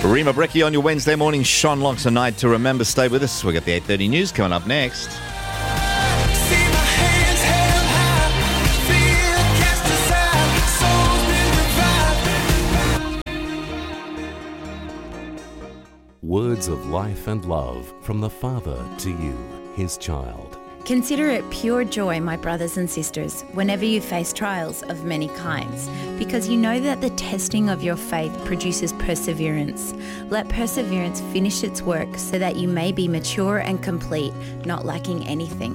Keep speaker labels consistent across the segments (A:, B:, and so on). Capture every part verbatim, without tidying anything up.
A: Rima Brecchi on your Wednesday morning. Sean Locks, a night to remember. Stay with us. We'll get the eight thirty news coming up next.
B: Words of life and love from the Father to you, his child.
C: Consider it pure joy, my brothers and sisters, whenever you face trials of many kinds, because you know that the testing of your faith produces perseverance. Let perseverance finish its work so that you may be mature and complete, not lacking anything.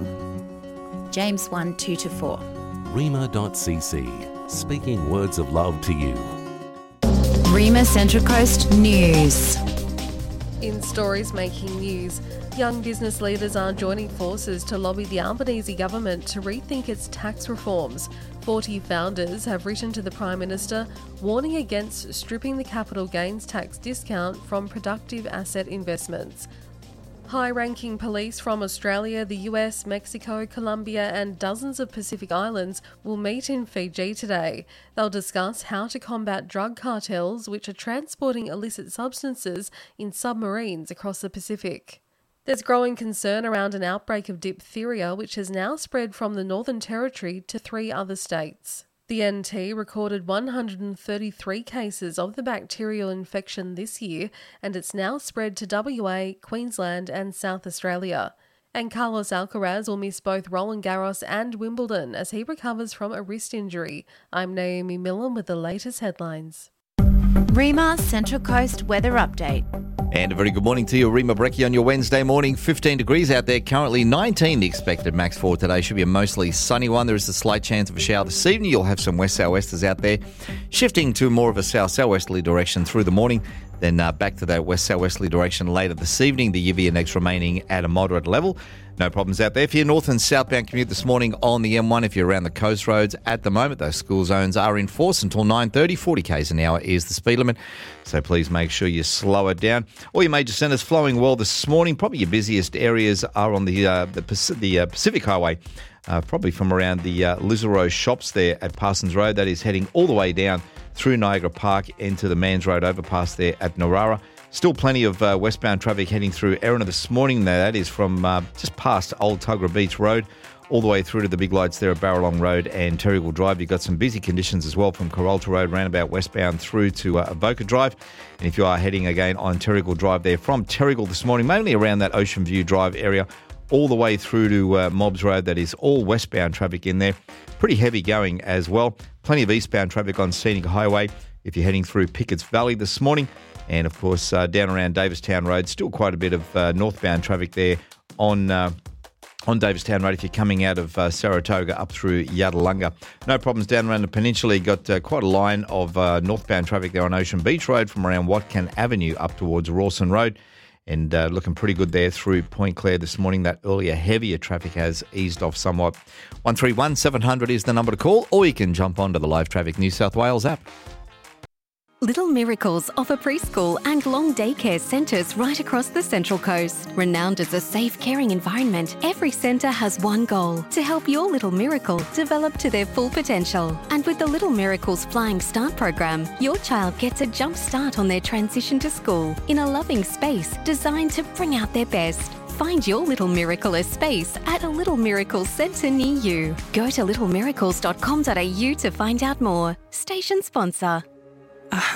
C: James one, two to four.
B: Rima dot c c, speaking words of love to you.
C: Rima Central Coast News.
D: In stories making news, young business leaders are joining forces to lobby the Albanese government to rethink its tax reforms. forty founders have written to the Prime Minister warning against stripping the capital gains tax discount from productive asset investments. High-ranking police from Australia, the U S, Mexico, Colombia and dozens of Pacific islands will meet in Fiji today. They'll discuss how to combat drug cartels which are transporting illicit substances in submarines across the Pacific. There's growing concern around an outbreak of diphtheria which has now spread from the Northern Territory to three other states. The N T recorded one hundred thirty-three cases of the bacterial infection this year, and it's now spread to W A, Queensland and South Australia. And Carlos Alcaraz will miss both Roland Garros and Wimbledon as he recovers from a wrist injury. I'm Naomi Millen with the latest headlines.
C: Rima Central Coast Weather Update.
A: And a very good morning to you, Rima Brecchi, on your Wednesday morning. fifteen degrees out there, currently nineteen the expected max for today. Should be a mostly sunny one. There is a slight chance of a shower this evening. You'll have some west-southwesters out there, shifting to more of a south-southwesterly direction through the morning. Then uh, back to that west-southwesterly direction later this evening. The U V index remaining at a moderate level. No problems out there. If you're north and southbound commute this morning on the M one, if you're around the coast roads at the moment, those school zones are in force until nine thirty. forty kays an hour is the speed limit, so please make sure you slow it down. All your major centres flowing well this morning. Probably your busiest areas are on the uh, the, Pacific, the uh, Pacific Highway, uh, probably from around the uh, Lizaro shops there at Parsons Road. That is heading all the way down through Niagara Park into the Mans Road overpass there at Narara. Still plenty of uh, westbound traffic heading through Erina this morning. Now, that is from uh, just past Old Tuggerah Beach Road all the way through to the big lights there at Barralong Road and Terrigal Drive. You've got some busy conditions as well from Corolta Road roundabout westbound through to uh, Avoca Drive. And if you are heading again on Terrigal Drive there from Terrigal this morning, mainly around that Ocean View Drive area, all the way through to uh, Mobbs Road, that is all westbound traffic in there. Pretty heavy going as well. Plenty of eastbound traffic on Scenic Highway if you're heading through Pickett's Valley this morning. And, of course, uh, down around Davistown Road, still quite a bit of uh, northbound traffic there on uh, on Davistown Road if you're coming out of uh, Saratoga up through Yadalunga. No problems down around the peninsula. You've got uh, quite a line of uh, northbound traffic there on Ocean Beach Road from around Watkin Avenue up towards Rawson Road. And uh, looking pretty good there through Point Clare this morning. That earlier heavier traffic has eased off somewhat. one three one seven hundred is the number to call, or you can jump onto the Live Traffic New South Wales app.
E: Little Miracles offer preschool and long daycare centres right across the Central Coast. Renowned as a safe, caring environment, every centre has one goal: to help your little miracle develop to their full potential. And with the Little Miracles Flying Start program, your child gets a jump start on their transition to school in a loving space designed to bring out their best. Find your Little Miracle space at a Little Miracles centre near you. Go to little miracles dot com dot a u to find out more. Station sponsor.